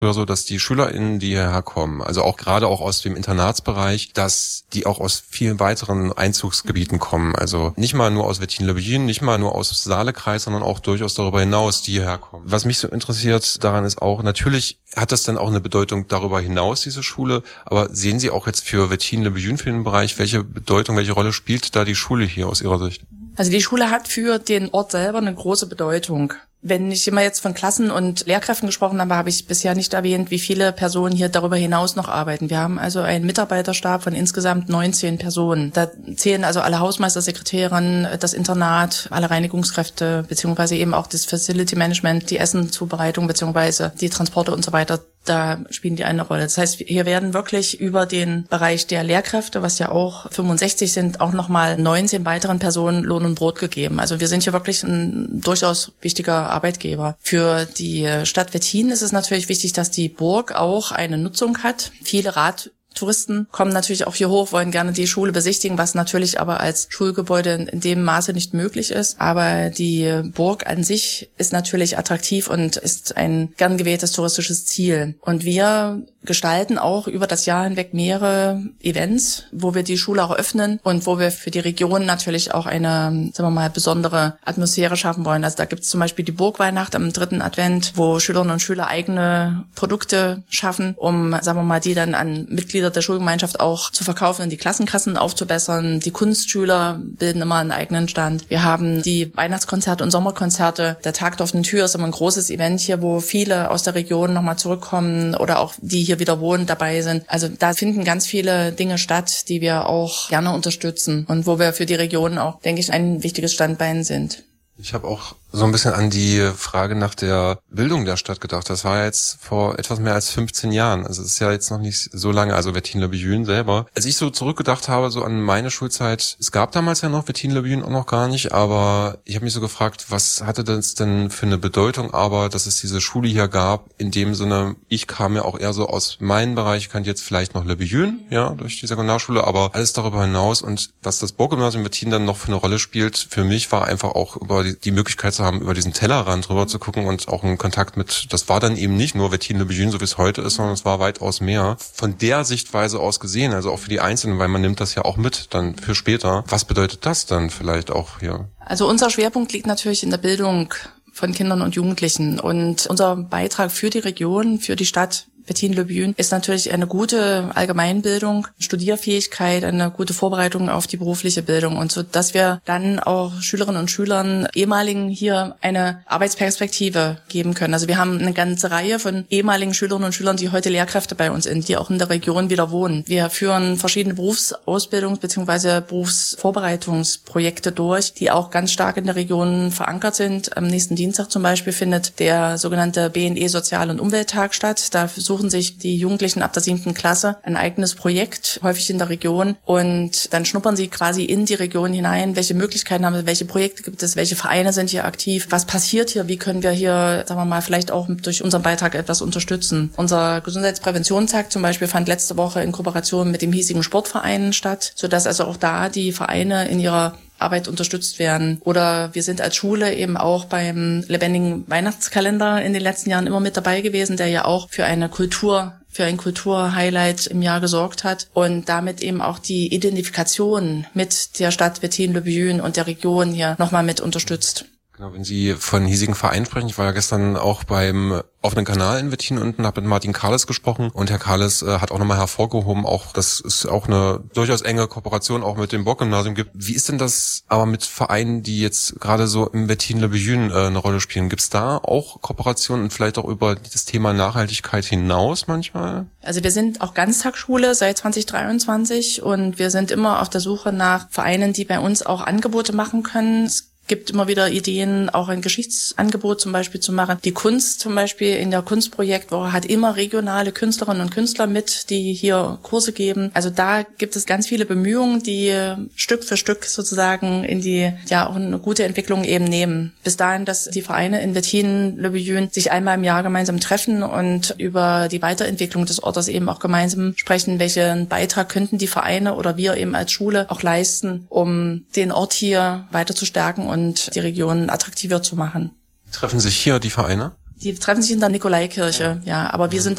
oder so, dass die SchülerInnen, die hierher kommen, also auch gerade auch aus dem Internatsbereich, dass die auch aus vielen weiteren Einzugsgebieten kommen. Also nicht mal nur aus Wettin-le-Bugün, nicht mal nur aus Saalekreis, sondern auch durchaus darüber hinaus, die hierher kommen. Was mich so interessiert daran ist auch, natürlich hat das dann auch eine Bedeutung darüber hinaus, diese Schule, aber sehen Sie auch jetzt für Wettin-le-Bugün, für den Bereich, welche Bedeutung, welche Rolle spielt da die Schule hier aus Ihrer Sicht? Also die Schule hat für den Ort selber eine große Bedeutung. Wenn ich immer jetzt von Klassen und Lehrkräften gesprochen habe, habe ich bisher nicht erwähnt, wie viele Personen hier darüber hinaus noch arbeiten. Wir haben also einen Mitarbeiterstab von insgesamt 19 Personen. Da zählen also alle Hausmeister, Sekretärinnen, das Internat, alle Reinigungskräfte, beziehungsweise eben auch das Facility Management, die Essenzubereitung, beziehungsweise die Transporte und so weiter. Da spielen die eine Rolle. Das heißt, hier werden wirklich über den Bereich der Lehrkräfte, was ja auch 65 sind, auch nochmal 19 weiteren Personen Lohn und Brot gegeben. Also wir sind hier wirklich ein durchaus wichtiger Arbeitgeber. Für die Stadt Wettin ist es natürlich wichtig, dass die Burg auch eine Nutzung hat. Viele Radtouristen kommen natürlich auch hier hoch, wollen gerne die Schule besichtigen, was natürlich aber als Schulgebäude in dem Maße nicht möglich ist. Aber die Burg an sich ist natürlich attraktiv und ist ein gern gewähltes touristisches Ziel. Und wir gestalten auch über das Jahr hinweg mehrere Events, wo wir die Schule auch öffnen und wo wir für die Region natürlich auch eine, sagen wir mal, besondere Atmosphäre schaffen wollen. Also da gibt es zum Beispiel die Burgweihnacht am 3. Advent, wo Schülerinnen und Schüler eigene Produkte schaffen, um, sagen wir mal, die dann an Mitglieder der Schulgemeinschaft auch zu verkaufen und die Klassenkassen aufzubessern. Die Kunstschüler bilden immer einen eigenen Stand. Wir haben die Weihnachtskonzerte und Sommerkonzerte. Der Tag der offenen Tür ist immer ein großes Event hier, wo viele aus der Region nochmal zurückkommen oder auch die hier wieder wohnen dabei sind. Also da finden ganz viele Dinge statt, die wir auch gerne unterstützen und wo wir für die Region auch, denke ich, ein wichtiges Standbein sind. Ich habe auch so ein bisschen an die Frage nach der Bildung der Stadt gedacht. Das war jetzt vor etwas mehr als 15 Jahren. Also es ist ja jetzt noch nicht so lange, also Wettin-le-Bugün selber. Als ich so zurückgedacht habe, so an meine Schulzeit, es gab damals ja noch Wettin-le-Bugün auch noch gar nicht, aber ich habe mich so gefragt, was hatte das denn für eine Bedeutung, aber dass es diese Schule hier gab, in dem Sinne, ich kam ja auch eher so aus meinem Bereich, ich kannte jetzt vielleicht noch Le-Bugün, ja, durch die Sekundarschule, aber alles darüber hinaus und was das Burggymnasium Wettin dann noch für eine Rolle spielt, für mich war einfach auch über die Möglichkeit zu haben, über diesen Tellerrand drüber zu gucken und auch einen Kontakt mit, das war dann eben nicht nur Wettin-le-Bugün, so wie es heute ist, sondern es war weitaus mehr. Von der Sichtweise aus gesehen, also auch für die Einzelnen, weil man nimmt das ja auch mit dann für später. Was bedeutet das dann vielleicht auch hier? Also unser Schwerpunkt liegt natürlich in der Bildung von Kindern und Jugendlichen und unser Beitrag für die Region, für die Stadt Wettin-le-Bugün ist natürlich eine gute Allgemeinbildung, Studierfähigkeit, eine gute Vorbereitung auf die berufliche Bildung und so, dass wir dann auch Schülerinnen und Schülern, ehemaligen hier eine Arbeitsperspektive geben können. Also wir haben eine ganze Reihe von ehemaligen Schülerinnen und Schülern, die heute Lehrkräfte bei uns sind, die auch in der Region wieder wohnen. Wir führen verschiedene Berufsausbildungs- bzw. Berufsvorbereitungsprojekte durch, die auch ganz stark in der Region verankert sind. Am nächsten Dienstag zum Beispiel findet der sogenannte BNE Sozial- und Umwelttag statt. Da suchen sich die Jugendlichen ab der 7. Klasse ein eigenes Projekt, häufig in der Region, und dann schnuppern sie quasi in die Region hinein, welche Möglichkeiten haben wir, welche Projekte gibt es, welche Vereine sind hier aktiv, was passiert hier, wie können wir hier, sagen wir mal, vielleicht auch durch unseren Beitrag etwas unterstützen. Unser Gesundheitspräventionstag zum Beispiel fand letzte Woche in Kooperation mit dem hiesigen Sportverein statt, sodass also auch da die Vereine in ihrer Arbeit unterstützt werden. Oder wir sind als Schule eben auch beim lebendigen Weihnachtskalender in den letzten Jahren immer mit dabei gewesen, der ja auch für ein Kulturhighlight im Jahr gesorgt hat und damit eben auch die Identifikation mit der Stadt Wettin-le-Bugün und der Region hier nochmal mit unterstützt. Genau, wenn Sie von hiesigen Vereinen sprechen, ich war ja gestern auch beim offenen Kanal in Wettin unten, habe mit Martin Kahles gesprochen und Herr Kahles hat auch nochmal hervorgehoben, auch dass es auch eine durchaus enge Kooperation auch mit dem Burggymnasium gibt. Wie ist denn das aber mit Vereinen, die jetzt gerade so im Wettin-le-Bugün eine Rolle spielen? Gibt es da auch Kooperationen und vielleicht auch über das Thema Nachhaltigkeit hinaus manchmal? Also wir sind auch Ganztagsschule seit 2023 und wir sind immer auf der Suche nach Vereinen, die bei uns auch Angebote machen können. Es gibt immer wieder Ideen, auch ein Geschichtsangebot zum Beispiel zu machen. Die Kunst zum Beispiel in der Kunstprojektwoche hat immer regionale Künstlerinnen und Künstler mit, die hier Kurse geben. Also da gibt es ganz viele Bemühungen, die Stück für Stück sozusagen in die, ja, auch eine gute Entwicklung eben nehmen. Bis dahin, dass die Vereine in Wettin-le-Bugün sich einmal im Jahr gemeinsam treffen und über die Weiterentwicklung des Ortes eben auch gemeinsam sprechen, welchen Beitrag könnten die Vereine oder wir eben als Schule auch leisten, um den Ort hier weiter zu stärken und die Region attraktiver zu machen. Treffen sich hier die Vereine? Die treffen sich in der Nikolaikirche, ja, aber wir sind